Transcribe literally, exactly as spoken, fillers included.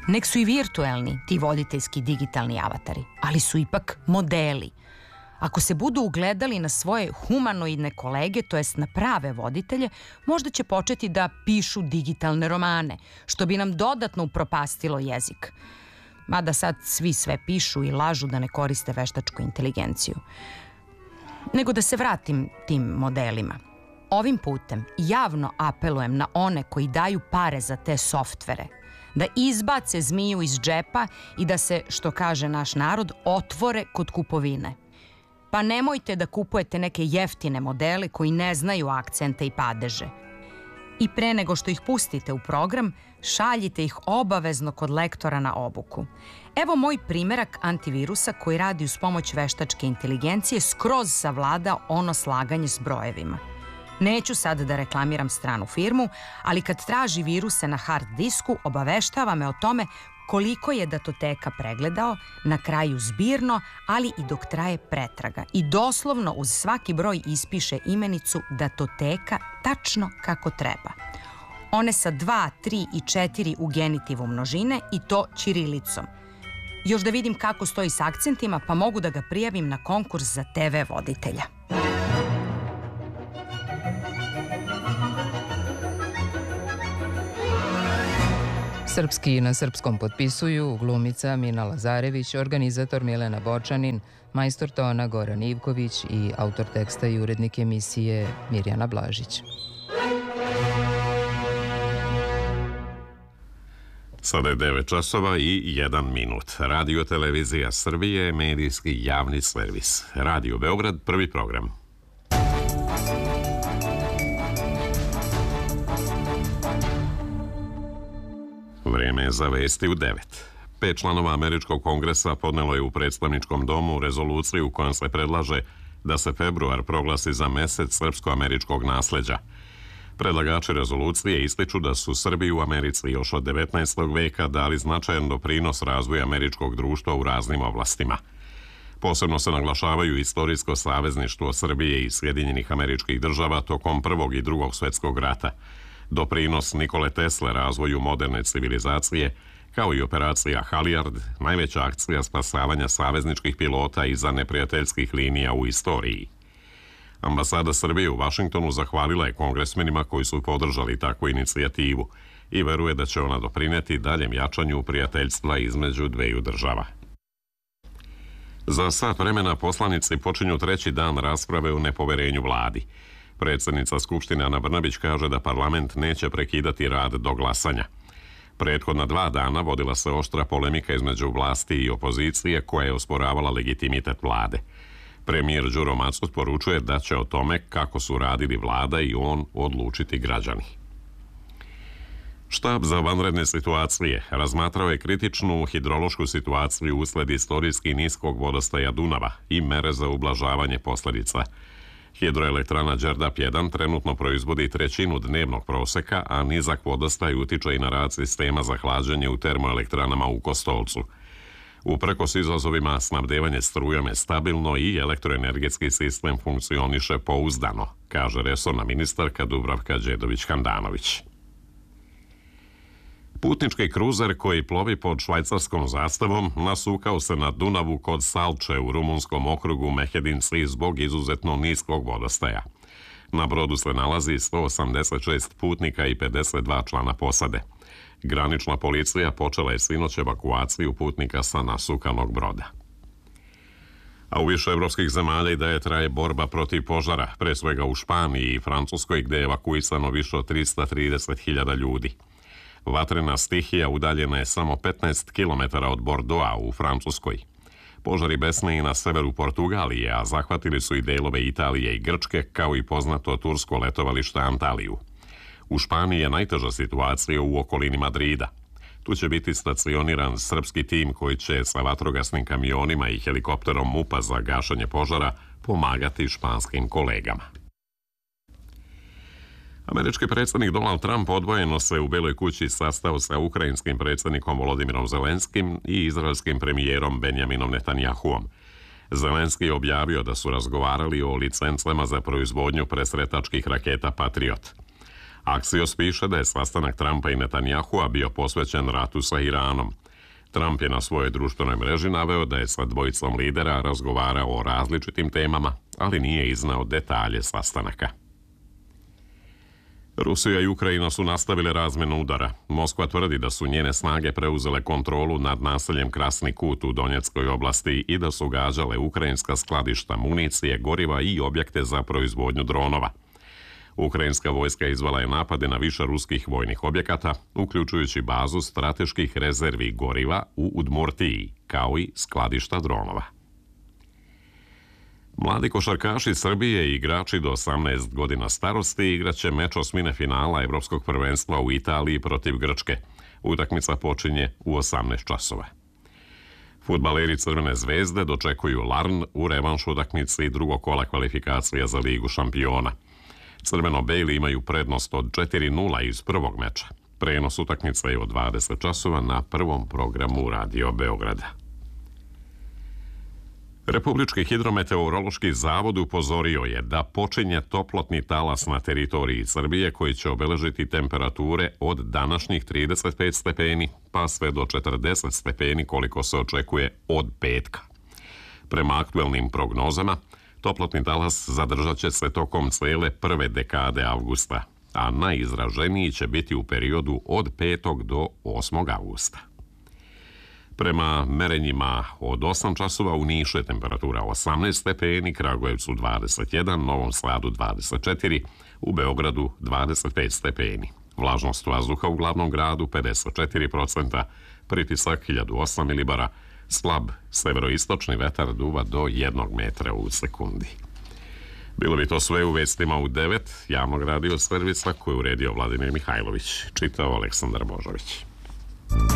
Nek su i virtuelni ti voditeljski digitalni avatari, ali su ipak modeli. Ako se budu ugledali na svoje humanoidne kolege, to jest na prave voditelje, možda će početi da pišu digitalne romane, što bi nam dodatno upropastilo jezik. Mada sad svi sve pišu i lažu da ne koriste veštačku inteligenciju. Nego da se vratim tim modelima. Ovim putem javno apelujem na one koji daju pare za te softvere, da izbace zmiju iz džepa i da se, što kaže naš narod, otvore kod kupovine. Pa nemojte da kupujete neke jeftine modele koji ne znaju akcente i padeže. I pre nego što ih pustite u program, šaljite ih obavezno kod lektora na obuku. Evo moj primerak antivirusa koji radi uz pomoć veštačke inteligencije skroz savlada ono slaganje s brojevima. Neću sad da reklamiram stranu firmu, ali kad traži viruse na hard disku, obaveštava me o tome koliko je datoteka pregledao, na kraju zbirno, ali i dok traje pretraga. I doslovno uz svaki broj ispiše imenicu datoteka tačno kako treba. One sa dva, tri i četiri u genitivu množine i to ćirilicom. Još da vidim kako stoji s akcentima, pa mogu da ga prijavim na konkurs za te ve voditelja. Srpski na srpskom potpisuju glumica Mina Lazarević, organizator Milena Bočanin, majstor tona Goran Ivković i autor teksta i urednik emisije Mirjana Blažić. Sada je devet časova i jedan minut. Radio Televizija Srbije, medijski javni servis. Radio Beograd, prvi program. Vreme je za vesti u devet. Pet članova Američkog kongresa podnelo je u predstavničkom domu rezoluciju u kojom se predlaže da se februar proglasi za mesec srpsko-američkog nasleđa. Predlagači rezolucije ističu da su Srbi u Americi još od devetnaestog veka dali značajan doprinos razvoju američkog društva u raznim oblastima. Posebno se naglašavaju istorijsko savezništvo Srbije i Sjedinjenih Američkih Država tokom Prvog i Drugog svjetskog rata, doprinos Nikole Tesle razvoju moderne civilizacije, kao i operacija Halijard, najveća akcija spasavanja savezničkih pilota iza neprijateljskih linija u istoriji. Ambasada Srbije u Vašingtonu zahvalila je kongresmenima koji su podržali takvu inicijativu i veruje da će ona doprineti daljem jačanju prijateljstva između dveju država. Za sat vremena poslanici počinju treći dan rasprave o nepoverenju vladi. Predsjednica Skupštine Ana Brnabić kaže da parlament neće prekidati rad do glasanja. Prethodna dva dana vodila se oštra polemika između vlasti i opozicije koja je osporavala legitimitet vlade. Premijer Đuro Macot poručuje da će o tome kako su radili vlada i on odlučiti građani. Štab za vanredne situacije razmatrao je kritičnu hidrološku situaciju usled istorijski niskog vodostaja Dunava i mere za ublažavanje posljedica. Hidroelektrana Đerdap jedan trenutno proizvodi trećinu dnevnog proseka, a nizak vodostaj utiče i na rad sistema za hlađenje u termoelektranama u Kostolcu. Uprkos izazovima, snabdevanje strujom je stabilno i elektroenergetski sistem funkcioniše pouzdano, kaže resorna ministarka Dubravka Đedović-Handanović. Putnički kruzer koji plovi pod švajcarskom zastavom nasukao se na Dunavu kod Salče u rumunskom okrugu Mehedinci zbog izuzetno niskog vodostaja. Na brodu se nalazi sto osamdeset šest putnika i pedeset dva člana posade. Granična policija počela je sinoć evakuaciju putnika sa nasukanog broda. A u više evropskih zemalja i dalje traje borba protiv požara, pre svega u Španiji i Francuskoj gde je evakuisano više od trista trideset hiljada ljudi. Vatrena stihija udaljena je samo petnaest kilometara od Bordeauxa u Francuskoj. Požari besne i na severu Portugalije, a zahvatili su i delove Italije i Grčke, kao i poznato tursko letovalište Antaliju. U Španiji je najteža situacija u okolini Madrida. Tu će biti stacioniran srpski tim koji će sa vatrogasnim kamionima i helikopterom MUP-a za gašenje požara pomagati španskim kolegama. Američki predsjednik Donald Trump odvojeno se u Beloj kući sastao sa ukrajinskim predsjednikom Volodimirom Zelenskim i izraelskim premijerom Benjaminom Netanjahuom. Zelenski je objavio da su razgovarali o licencama za proizvodnju presretačkih raketa Patriot. Axios piše da je sastanak Trumpa i Netanyahua bio posvećen ratu sa Iranom. Trump je na svojoj društvenoj mreži naveo da je sa dvojicom lidera razgovarao o različitim temama, ali nije iznao detalje sastanaka. Rusija i Ukrajina su nastavile razmjenu udara. Moskva tvrdi da su njene snage preuzele kontrolu nad naseljem Krasni Kut u Donjeckoj oblasti i da su gađale ukrajinska skladišta municije, goriva i objekte za proizvodnju dronova. Ukrajinska vojska izvela je napade na više ruskih vojnih objekata, uključujući bazu strateških rezervi goriva u Udmurtiji, kao i skladišta dronova. Mladi košarkaši Srbije i igrači do osamnaest godina starosti igraće meč osmine finala Evropskog prvenstva u Italiji protiv Grčke. Utakmica počinje u osamnaest časova. Fudbaleri Crvene zvezde dočekuju Larn u revanš utakmici drugog kola kvalifikacija za Ligu šampiona. Crveno-beli imaju prednost od četiri nula iz prvog meča. Prenos utakmice je od dvadeset časova na prvom programu Radio Beograda. Republički hidrometeorološki zavod upozorio je da počinje toplotni talas na teritoriji Srbije koji će obeležiti temperature od današnjih trideset pet stepeni pa sve do četrdeset stepeni koliko se očekuje od petka. Prema aktuelnim prognozama, toplotni talas zadržat će se tokom cele prve dekade avgusta, a najizraženiji će biti u periodu od petog do osmog avgusta. Prema merenjima od osam časova u Nišu je temperatura osamnaest stepeni, Kragujevcu dvadeset jedan, Novom Sadu dvadeset četiri, u Beogradu dvadeset pet stepeni. Vlažnost vazduha u glavnom gradu pedeset četiri procenta, pritisak hiljadu osam milibara, slab severoistočni vetar duva do jednog metra u sekundi. Bilo bi to sve u vestima u devet javnog radio servisa koju uredio Vladimir Mihajlović, čitao Aleksandar Božović.